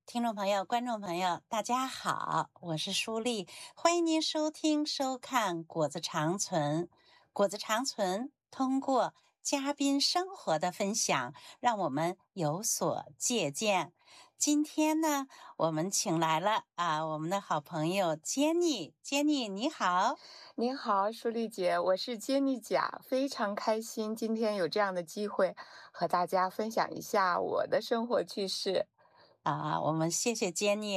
听众朋友、观众朋友，大家好，我是舒丽，欢迎您收听、收看《果子长存》。果子长存通过嘉宾生活的分享，让我们有所借鉴。今天呢，我们请来了我们的好朋友 Jenny，Jenny 你好。 您好，舒丽姐，我是杰妮甲，非常开心今天有这样的机会和大家分享一下我的生活趣事。 我们谢谢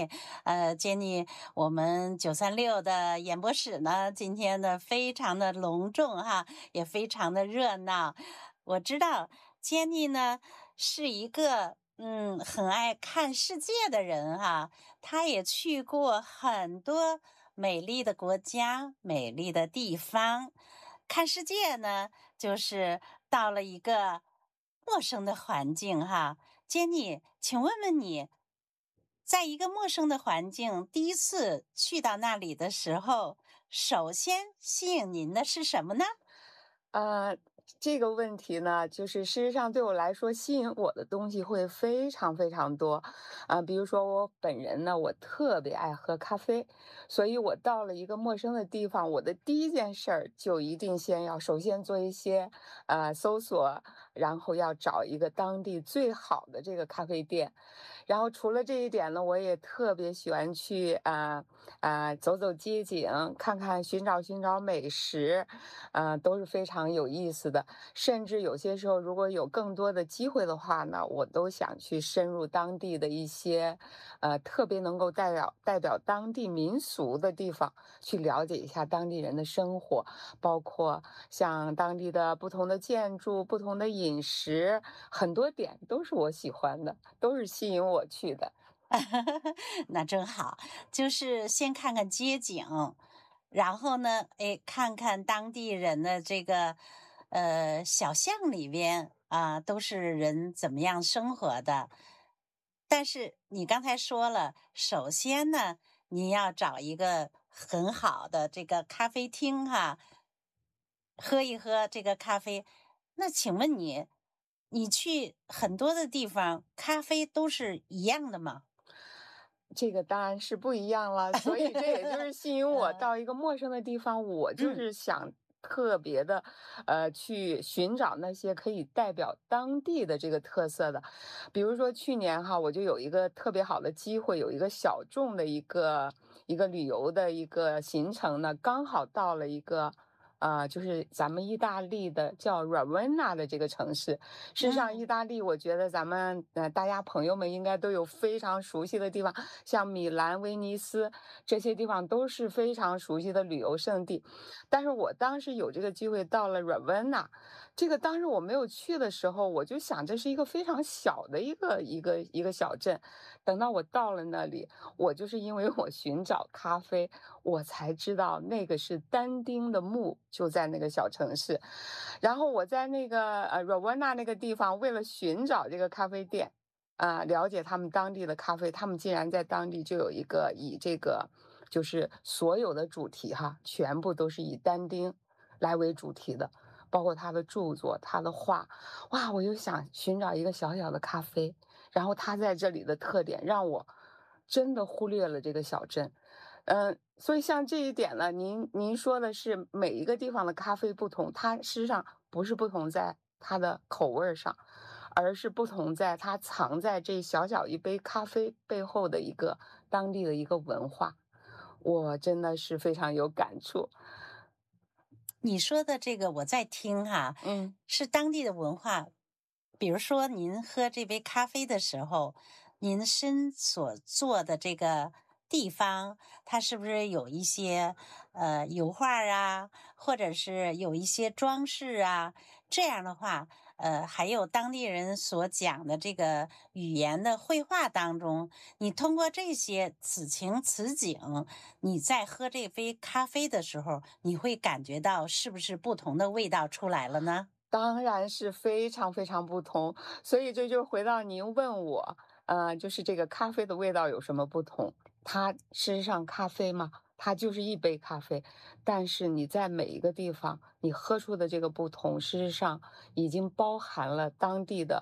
Jenny，我们936的演播室呢，今天呢非常的隆重哈，也非常的热闹。我知道 Jenny 呢是一个很爱看世界的人哈，她也去过很多美丽的国家、美丽的地方。看世界呢，就是到了一个陌生的环境哈。Jenny，请问问你，在一个陌生的环境，第一次去到那里的时候，首先吸引您的是什么呢？ 呃，这个问题呢，就是事实上对我来说，吸引我的东西会非常非常多。比如说我本人呢，我特别爱喝咖啡，所以我到了一个陌生的地方，我的第一件事儿就一定首先做一些搜索，然后要找一个当地最好的这个咖啡店。然后除了这一点呢，我也特别喜欢去走走街景，看看寻找美食，都是非常有意思的。甚至有些时候，如果有更多的机会的话呢，我都想去深入当地的一些特别能够代表当地民俗的地方，去了解一下当地人的生活，包括像当地的不同的建筑、不同的饮食，很多点都是我喜欢的，都是吸引我去的。 那正好，就是先看看街景，然后呢，看看当地人的这个小巷里边都是人怎么样生活的。但是你刚才说了，首先呢，你要找一个很好的这个咖啡厅哈，喝一喝这个咖啡。那请问你，你去很多的地方，咖啡都是一样的吗？ 这个当然是不一样了，所以这也就是吸引我嗯到一个陌生的地方，我就嗯。 是想特别的，去寻找那些可以代表当地的这个特色的。比如说去年哈，我就有一个特别好的机会，有一个小众的一个旅游的一个行程呢，刚好到了一个。就是咱们意大利的叫 Ravenna 的这个城市。事实上，意嗯大利我觉得咱们大家朋友们应该都有非常熟悉的地方，像米兰、威尼斯这些地方都是非常熟悉的旅游胜地。但是我当时有这个机会到了 Ravenna，这个当时我没有去的时候，我就想这是一个非常小的一个小镇。等到我到了那里，我就是因为我寻找咖啡，我才知道那个是但丁的墓就在那个小城市。然后我在那个Ravenna 那个地方，为了寻找这个咖啡店，了解他们当地的咖啡，他们竟然在当地就有一个以这个就是所有的主题哈，全部都是以但丁来为主题的，包括他的著作、他的画。哇，我就想寻找一个小小的咖啡，然后他在这里的特点让我真的忽略了这个小镇。所以像这一点呢，您说的是每一个地方的咖啡不同，它实际上不是不同在它的口味儿上，而是不同在它藏在这小小一杯咖啡背后的一个当地的一个文化。我真的是非常有感触。 你说的这个我在听哈， 嗯。 是当地的文化。比如说，您喝这杯咖啡的时候，您身所坐的这个地方，它是不是有一些油画啊，或者是有一些装饰啊？这样的话，还有当地人所讲的这个语言的绘画当中，你通过这些此情此景，你在喝这杯咖啡的时候，你会感觉到是不是不同的味道出来了呢？ 当然是非常非常不同，所以这就回到您问我，就是这个咖啡的味道有什么不同？它事实上咖啡嘛，它就是一杯咖啡，但是你在每一个地方，你喝出的这个不同，事实上已经包含了当地的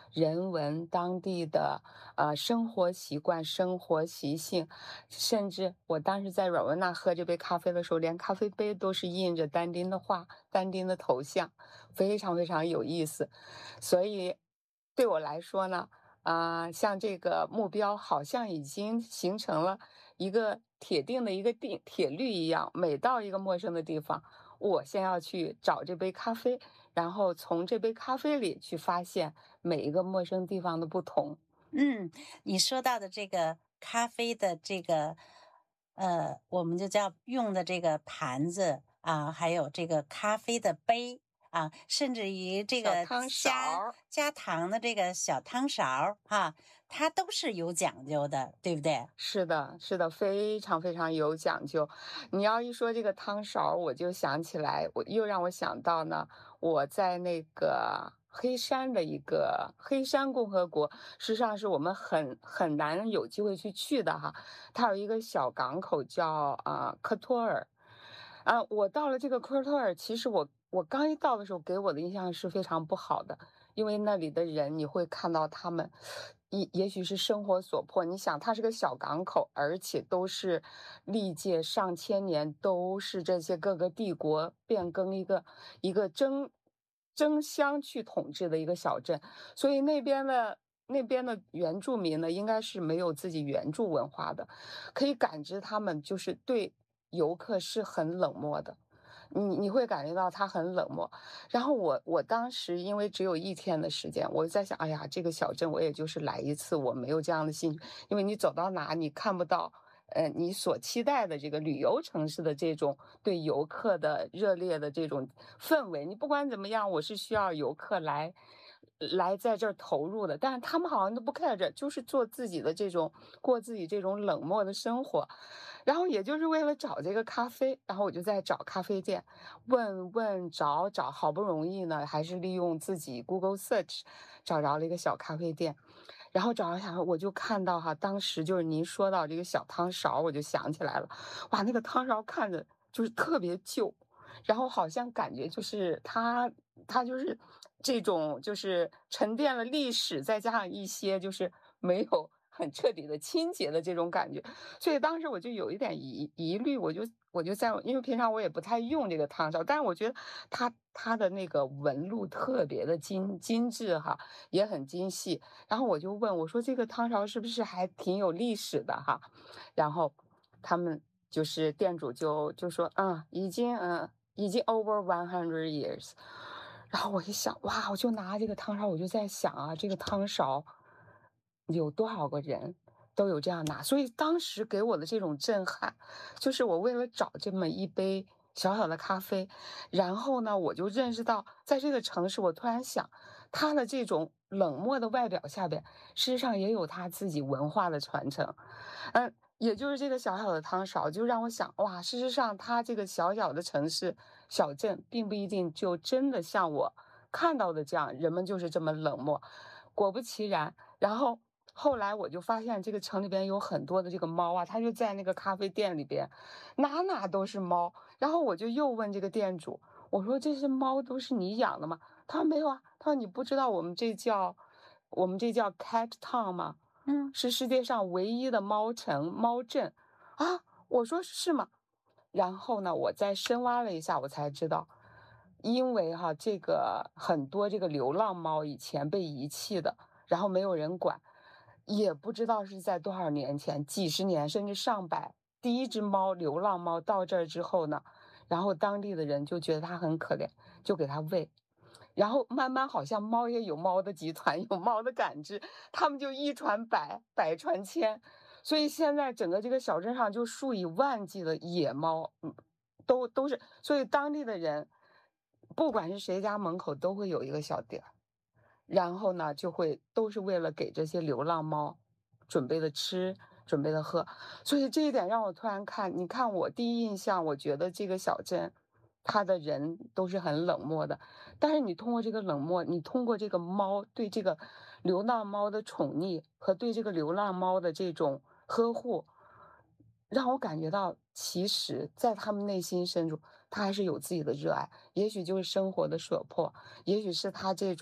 人文、当地的生活习惯、生活习性，甚至我当时在阮文娜喝这杯咖啡的时候，连咖啡杯都是印着但丁的画、但丁的头像，非常非常有意思。所以对我来说呢，像这个目标好像已经形成了一个铁定的一个铁律一样，每到一个陌生的地方，我先要去找这杯咖啡，然后从这杯咖啡里去发现每一个陌生地方的不同。 嗯，你说到的这个咖啡的这个，我们就叫用的这个盘子啊，还有这个咖啡的杯啊，甚至于这个小汤勺加儿。 加糖的这个小汤勺儿哈，它都是有讲究的，对不对？ 是的，是的，非常非常有讲究。你要一说这个汤勺儿我就想起来，又让我想到呢，我在那个黑山的一个黑山共和国，实际上是我们很难有机会去的哈。它有一个小港口叫科托尔，我到了这个科托尔，其实我刚一到的时候，给我的印象是非常不好的，因为那里的人你会看到他们，也许是生活所迫。你想，它是个小港口，而且都是历届上千年，都是这些各个帝国变更一个争相去统治的一个小镇，所以那边的原住民呢，应该是没有自己原住文化的，可以感知他们就是对游客是很冷漠的。你会感觉到他很冷漠，然后我当时因为只有一天的时间，我在想，哎呀，这个小镇我也就是来一次，我没有这样的兴趣，因为你走到哪你看不到，你所期待的这个旅游城市的这种对游客的热烈的这种氛围，你不管怎么样，我是需要游客来在这儿投入的，但是他们好像都不 care 这，就是做自己的这种过自己这种冷漠的生活。然后也就是为了找这个咖啡，然后我就在找咖啡店，问问找找，好不容易呢，还是利用自己 Google Search 找着了一个小咖啡店，然后找了想，我就看到哈，当时就是您说到这个小汤勺，我就想起来了，哇，那个汤勺看着就是特别旧，然后好像感觉就是它就是这种就是沉淀了历史，再加上一些就是没有很彻底的清洁的这种感觉，所以当时我就有一点疑虑，我就在因为平常我也不太用这个汤勺，但是我觉得它的那个纹路特别的精致哈，也很精细。然后我就问我说："这个汤勺是不是还挺有历史的哈？"然后他们就是店主就说："已经 over 100 years。"然后我一想，哇，我就拿这个汤勺，我就在想啊，这个汤勺有多少个人都有这样拿，所以当时给我的这种震撼，就是我为了找这么一杯小小的咖啡，然后呢，我就认识到，在这个城市，我突然想，它的这种冷漠的外表下边，事实上也有它自己文化的传承。也就是这个小小的汤勺，就让我想，哇，事实上，它这个小小的城市、小镇，并不一定就真的像我看到的这样，人们就是这么冷漠。果不其然，然后后来我就发现，这个城里边有很多的这个猫啊，它就在那个咖啡店里边，哪哪都是猫。然后我就又问这个店主，我说："这些猫都是你养的吗？"他说："没有啊。"他说："你不知道我们这叫 Cat Town 吗？ 嗯。 是世界上唯一的猫城、猫镇。"啊，我说："是吗？"然后呢，我再深挖了一下，我才知道，因为哈，这个很多这个流浪猫以前被遗弃的，然后没有人管，也不知道是在多少年前，几十年甚至上百，第一只猫，流浪猫到这儿之后呢，然后当地的人就觉得它很可怜，就给它喂。然后慢慢好像猫也有猫的集团，有猫的感知，他们就一传百，百传千，所以现在整个这个小镇上就数以万计的野猫，都是，所以当地的人，不管是谁家门口都会有一个小店儿，然后呢，就会都是为了给这些流浪猫准备的吃，准备的喝，所以这一点让我突然看，你看我第一印象，我觉得这个小镇，它的人都是很冷漠的，但是你通过这个冷漠，你通过这个猫对这个流浪猫的宠溺和对这个流浪猫的这种呵护，让我感觉到，其实在他们内心深处，他还是有自己的热爱，也许就是生活的所迫，也许是他这种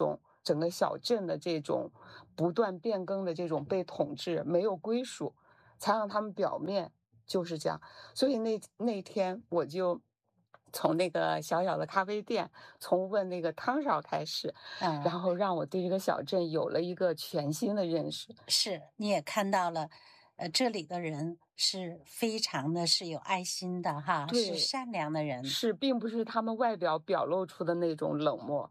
整个小镇的这种不断变更的这种被统治，没有归属，才让他们表面就是这样。所以那天我就从那个小小的咖啡店，从问那个汤勺开始， 嗯。 然后让我对这个小镇有了一个全新的认识。 是，你也看到了，这里的人是非常的是有爱心的哈，是对， 善良的人。 是，并不是他们外表表露出的那种冷漠。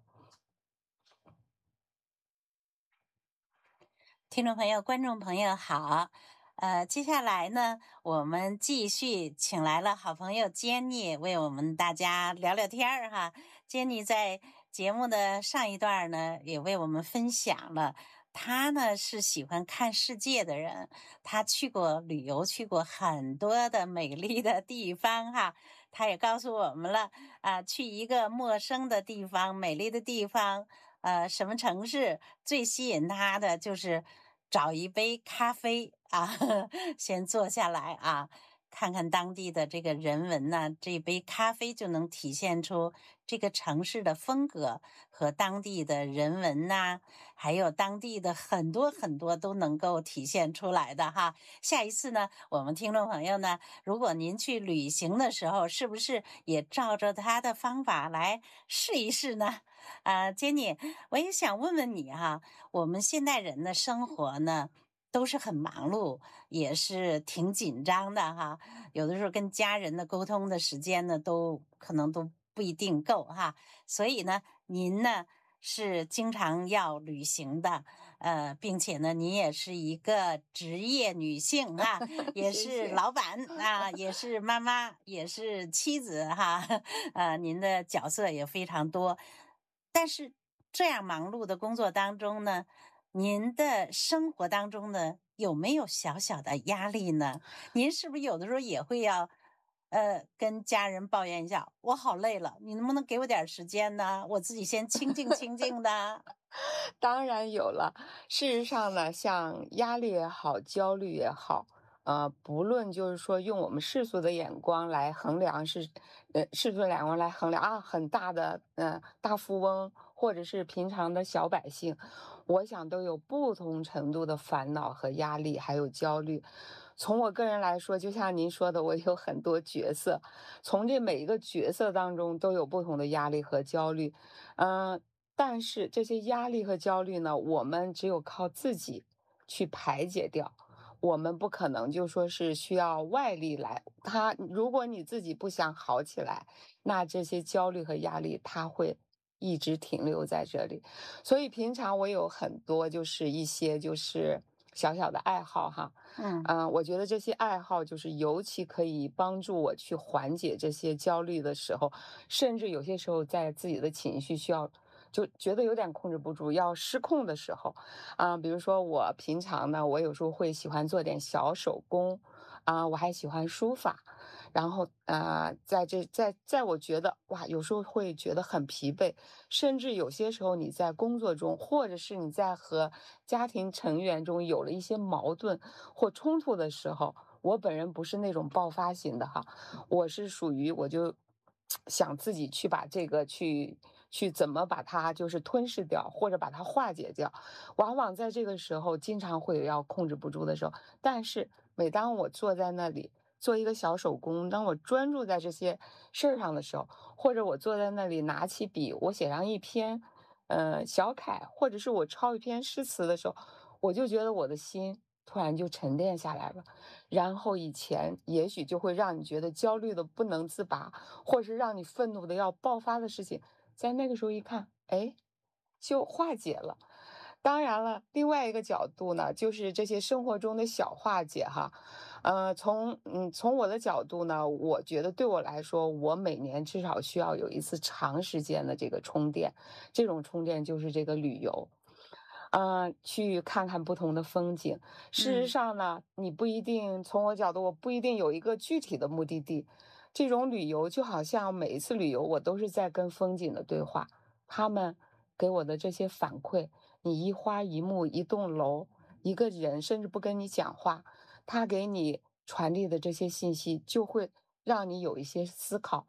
听众朋友、观众朋友好，接下来呢，我们继续请来了好朋友 Jenny 为我们大家聊聊天儿哈。Jenny 在节目的上一段呢，也为我们分享了，她呢是喜欢看世界的人，她去过旅游，去过很多的美丽的地方哈。她也告诉我们了，去一个陌生的地方、美丽的地方，什么城市最吸引他的就是找一杯咖啡啊，先坐下来啊，看看当地的这个人文呢，这杯咖啡就能体现出这个城市的风格和当地的人文呐、还有当地的很多很多都能够体现出来的哈。下一次呢，我们听众朋友呢，如果您去旅行的时候，是不是也照着他的方法来试一试呢？Jenny，我也想问问你哈，我们现代人的生活呢，都是很忙碌，也是挺紧张的哈。有的时候跟家人的沟通的时间呢，都可能都不一定够哈。所以呢，您呢是经常要旅行的，并且呢，您也是一个职业女性哈，也谢谢。 是老板啊，也是妈妈，也是妻子哈，您的角色也非常多。但是这样忙碌的工作当中呢，您的生活当中呢，有没有小小的压力呢？您是不是有的时候也会要，跟家人抱怨一下，我好累了，你能不能给我点儿时间呢？我自己先清静清静的。 当然有了。事实上呢，像压力也好，焦虑也好，不论就是说用我们世俗的眼光来衡量世俗的眼光来衡量啊，很大的大富翁，或者是平常的小百姓，我想都有不同程度的烦恼和压力，还有焦虑。从我个人来说，就像您说的，我有很多角色，从这每一个角色当中都有不同的压力和焦虑。嗯、但是这些压力和焦虑呢，我们只有靠自己去排解掉，我们不可能就说是需要外力来。如果你自己不想好起来，那这些焦虑和压力它会一直停留在这里。所以平常我有很多就是一些就是小小的爱好哈， 嗯。 我觉得这些爱好就是尤其可以帮助我去缓解这些焦虑的时候，甚至有些时候在自己的情绪需要就觉得有点控制不住，要失控的时候，比如说我平常呢，我有时候会喜欢做点小手工，我还喜欢书法，然后在我觉得哇，有时候会觉得很疲惫，甚至有些时候你在工作中，或者是你在和家庭成员中有了一些矛盾或冲突的时候，我本人不是那种爆发型的哈，我是属于我就想自己去把这个去怎么把它就是吞噬掉，或者把它化解掉。往往在这个时候，经常会有要控制不住的时候。但是每当我坐在那里做一个小手工，当我专注在这些事儿上的时候，或者我坐在那里拿起笔，我写上一篇小楷，或者是我抄一篇诗词的时候，我就觉得我的心突然就沉淀下来了。然后以前也许就会让你觉得焦虑的不能自拔，或者是让你愤怒的要爆发的事情，在那个时候一看，哎，就化解了。当然了，另外一个角度呢，就是这些生活中的小化解哈，从我的角度呢，我觉得对我来说，我每年至少需要有一次长时间的这个充电，这种充电就是这个旅游。去看看不同的风景。事实嗯。 上呢，你不一定从我角度，我不一定有一个具体的目的地。这种旅游就好像每一次旅游，我都是在跟风景的对话，他们给我的这些反馈，你一花一木一栋楼，一个人，甚至不跟你讲话，他给你传递的这些信息，就会让你有一些思考。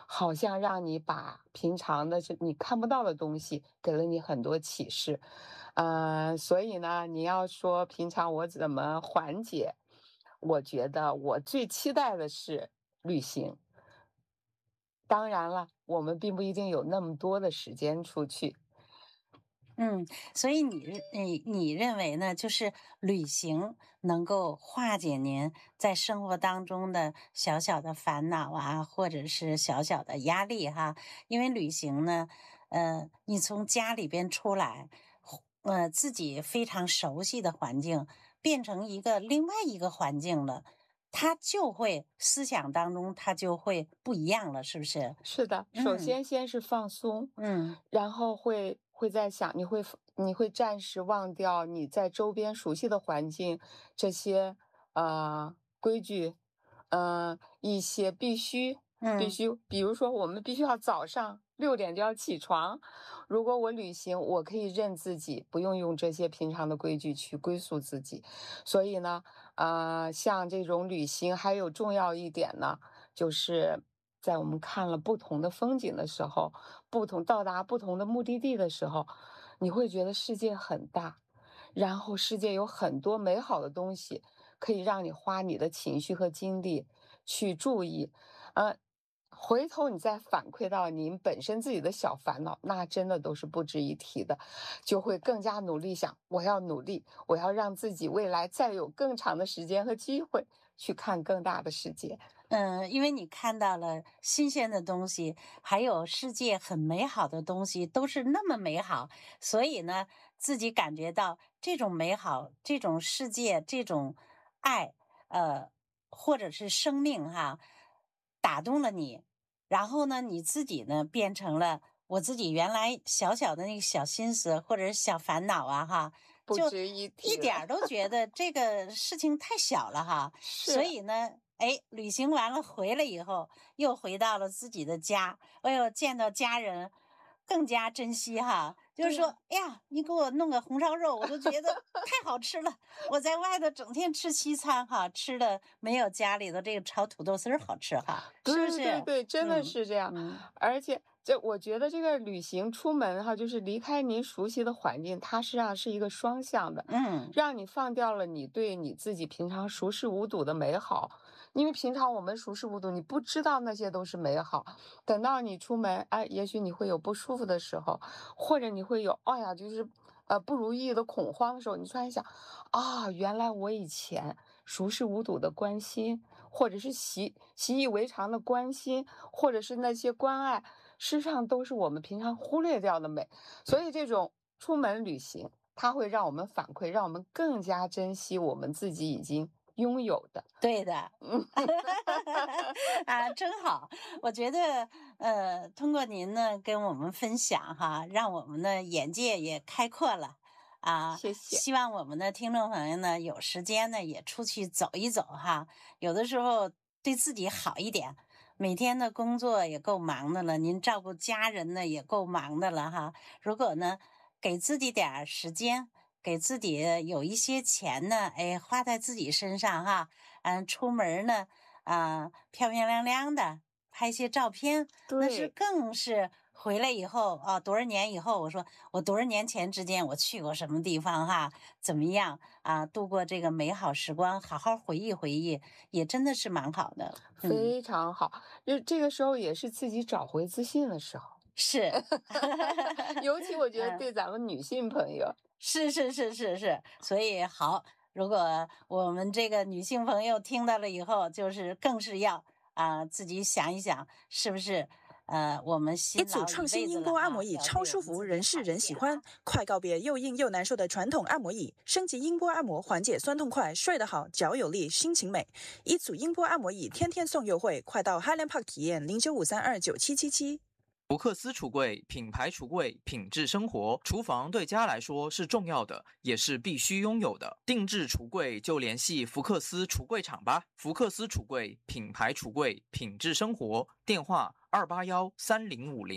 好像让你把平常的你看不到的东西给了你很多启示。所以呢，你要说平常我怎么缓解，我觉得我最期待的是旅行。当然了，我们并不一定有那么多的时间出去。 嗯，所以你认为呢？就是旅行能够化解您在生活当中的小小的烦恼啊，或者是小小的压力哈。因为旅行呢，你从家里边出来，自己非常熟悉的环境，变成一个另外一个环境了，它就会思想当中它就会不一样了，是不是？ 是的，首嗯先是放松， 嗯然后会在想，你会暂时忘掉你在周边熟悉的环境，这些规矩，一些必嗯须，比如说我们必须要早上6点就要起床。如果我旅行，我可以任自己，不用用这些平常的规矩去归宿自己。所以呢，像这种旅行还有重要一点呢。就是在我们看了不同的风景的时候，到达不同的目的地的时候，你会觉得世界很大，然后世界有很多美好的东西可以让你花你的情绪和精力去注意。呃，回头你再反馈到您本身自己的小烦恼，那真的都是不值一提的，就会更加努力想，我要努力，我要让自己未来再有更长的时间和机会去看更大的世界。 因为你看到了新鲜的东西，还有世界很美好的东西，都是那么美好，所以呢，自己感觉到这种美好、这种世界、这种爱，或者是生命哈，打动了你。然后呢，你自己呢，变成了我自己原来小小的那个小心思或者是小烦恼啊哈，就不值一一提了。 点儿都觉得这个事情太小了哈。所是， 以呢，哎，旅行完了回来以后，又回到了自己的家，哎呦，见到家人更加珍惜哈。就是说， 对呀， 哎呀，你给我弄个红烧肉，我都觉得太好吃了。我在外头整天吃西餐哈，吃的没有家里的这个炒土豆丝儿好吃哈，是不对对是？ 对，真的嗯是这样。 嗯而且我觉得这个旅行出门哈，就是离开您熟悉的环境，它实际上是一个双向的， 嗯， 让你放掉了你对你自己平常熟视无睹的美好。因为平常我们熟视无睹，你不知道那些都是美好。等到你出门，哎，也许你会有不舒服的时候，或者你会有，哎呀，就是不如意的恐慌的时候，你突然想，啊，原来我以前熟视无睹的关心，或者是习以为常的关心，或者是那些关爱，事实上都是我们平常忽略掉的美。所以这种出门旅行，它会让我们反馈，让我们更加珍惜我们自己已经拥有的。 对的。 嗯， 啊，真好！我觉得，通过您呢跟我们分享哈，让我们的眼界也开阔了。啊， 谢谢。 希望我们的听众朋友呢有时间呢也出去走一走哈，有的时候对自己好一点。每天的工作也够忙的了，您照顾家人呢也够忙的了哈。如果呢给自己点儿时间，给自己有一些钱呢，哎，花在自己身上哈。出门儿呢，漂漂亮亮的，拍些照片，那是对， 更是回来以后啊，多少年以后，我说我多少年前之间我去过什么地方哈，怎么样啊，度过这个美好时光，好好回忆回忆，也真的是蛮好的。嗯， 非常好。就这个时候也是自己找回自信的时候。 是， 尤其我觉得嗯。 对咱们女性朋友。 是是是是是，所以好，如果我们这个女性朋友听到了以后，就是更是要自己想一想，是不是我们一辛劳一组创新辈子音波按摩了哈， 椅超要对我舒服， 们自己人是好一点哈。 人喜欢，快告别又硬又难受的传统按摩椅，升级音波按摩，缓解酸痛快，睡得好，脚有力，心情美。一组音波按摩椅天天送优惠，快到 Highland Park 体验0953297777。 福克斯橱柜，品牌橱柜，品质生活。厨房对家来说是重要的，也是必须拥有的。定制橱柜就联系福克斯橱柜厂吧。福克斯橱柜，品牌橱柜，品质生活。电话2813050。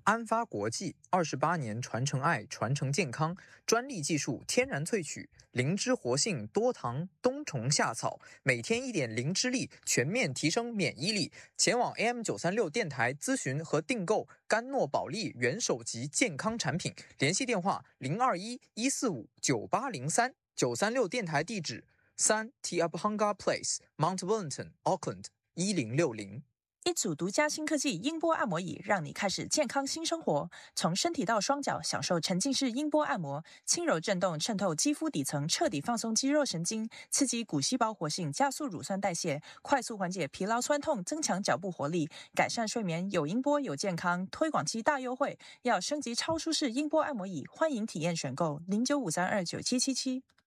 安发国际28年传承爱，传承健康，专利技术，天然萃取，灵芝活性，多糖，冬虫夏草，每天一点灵芝力，全面提升免疫力。前往 AM936 电台咨询和订购甘诺宝利元首级健康产品，联系电话021-145-9803。936电台地址3 Tiabhanga Place Mount Wellington Auckland 1060。 一组独家新科技音波按摩椅，让你开始健康新生活。从身体到双脚，享受沉浸式音波按摩，轻柔震动渗透肌肤底层，彻底放松肌肉神经，刺激骨细胞活性，加速乳酸代谢，快速缓解疲劳酸痛，增强脚部活力，改善睡眠。有音波有健康，推广期大优惠，要升级超舒适音波按摩椅，欢迎体验选购0953297777。